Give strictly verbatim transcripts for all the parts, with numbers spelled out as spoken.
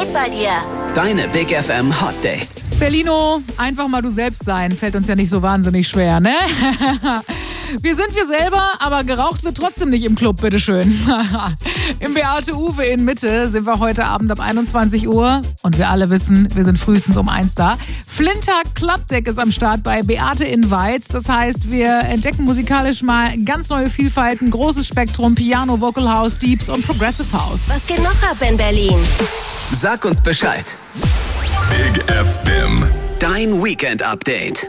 geht bei dir? Deine Big F M Hot Dates. Berlino, einfach mal du selbst sein, fällt uns ja nicht so wahnsinnig schwer, ne? Wir sind wir selber, aber geraucht wird trotzdem nicht im Club, bitteschön. Im Beate Uwe in Mitte sind wir heute Abend ab einundzwanzig Uhr und wir alle wissen, wir sind frühestens um eins da. Flinter Clubdeck ist am Start bei Beate in Weiz. Das heißt, wir entdecken musikalisch mal ganz neue Vielfalten, großes Spektrum, Piano, Vocal House, Deeps und Progressive House. Was geht noch ab in Berlin? Sag uns Bescheid. Big F M. Dein Weekend-Update.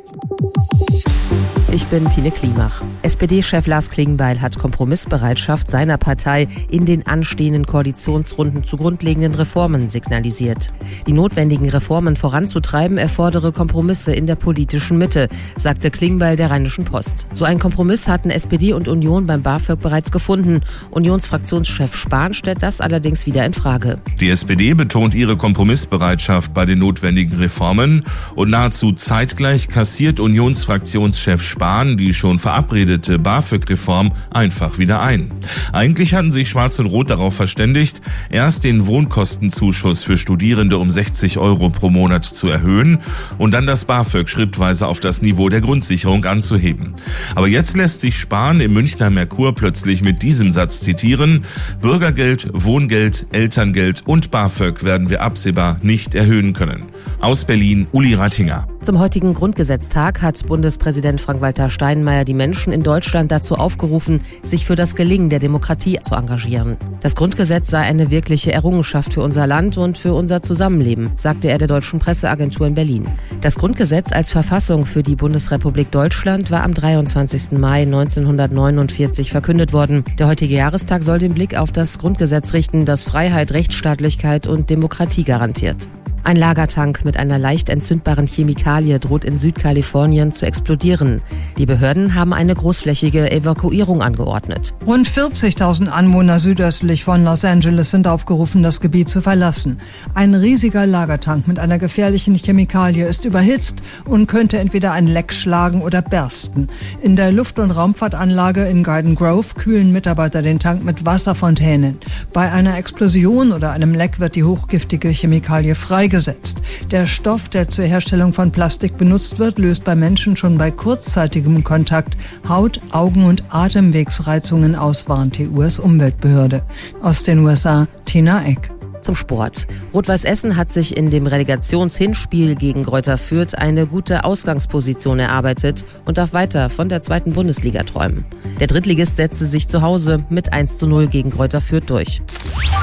Ich bin Tine Klimach. S P D-Chef Lars Klingbeil hat Kompromissbereitschaft seiner Partei in den anstehenden Koalitionsrunden zu grundlegenden Reformen signalisiert. Die notwendigen Reformen voranzutreiben erfordere Kompromisse in der politischen Mitte, sagte Klingbeil der Rheinischen Post. So einen Kompromiss hatten S P D und Union beim BAföG bereits gefunden. Unionsfraktionschef Spahn stellt das allerdings wieder in Frage. Die S P D betont ihre Kompromissbereitschaft bei den notwendigen Reformen und nahezu zeitgleich kassiert Unionsfraktionschef Spahn die schon verabredete BAföG-Reform einfach wieder ein. Eigentlich hatten sich Schwarz und Rot darauf verständigt, erst den Wohnkostenzuschuss für Studierende um sechzig Euro pro Monat zu erhöhen und dann das BAföG schrittweise auf das Niveau der Grundsicherung anzuheben. Aber jetzt lässt sich Spahn im Münchner Merkur plötzlich mit diesem Satz zitieren: Bürgergeld, Wohngeld, Elterngeld und BAföG werden wir absehbar nicht erhöhen können. Aus Berlin, Uli Rattinger. Zum heutigen Grundgesetztag hat Bundespräsident Frank-Walter Steinmeier die Menschen in Deutschland dazu aufgerufen, sich für das Gelingen der Demokratie zu engagieren. Das Grundgesetz sei eine wirkliche Errungenschaft für unser Land und für unser Zusammenleben, sagte er der Deutschen Presseagentur in Berlin. Das Grundgesetz als Verfassung für die Bundesrepublik Deutschland war am dreiundzwanzigsten Mai neunzehnhundertneunundvierzig verkündet worden. Der heutige Jahrestag soll den Blick auf das Grundgesetz richten, das Freiheit, Rechtsstaatlichkeit und Demokratie garantiert. Ein Lagertank mit einer leicht entzündbaren Chemikalie droht in Südkalifornien zu explodieren. Die Behörden haben eine großflächige Evakuierung angeordnet. Rund vierzigtausend Anwohner südöstlich von Los Angeles sind aufgerufen, das Gebiet zu verlassen. Ein riesiger Lagertank mit einer gefährlichen Chemikalie ist überhitzt und könnte entweder ein Leck schlagen oder bersten. In der Luft- und Raumfahrtanlage in Garden Grove kühlen Mitarbeiter den Tank mit Wasserfontänen. Bei einer Explosion oder einem Leck wird die hochgiftige Chemikalie freigesetzt. Gesetzt. Der Stoff, der zur Herstellung von Plastik benutzt wird, löst bei Menschen schon bei kurzzeitigem Kontakt Haut-, Augen- und Atemwegsreizungen aus, warnt die U S-Umweltbehörde. Aus den U S A, Tina Eck. Zum Sport. Rot-Weiß Essen hat sich in dem Relegationshinspiel gegen Greuther Fürth eine gute Ausgangsposition erarbeitet und darf weiter von der zweiten Bundesliga träumen. Der Drittligist setzte sich zu Hause mit eins zu null gegen Greuther Fürth durch.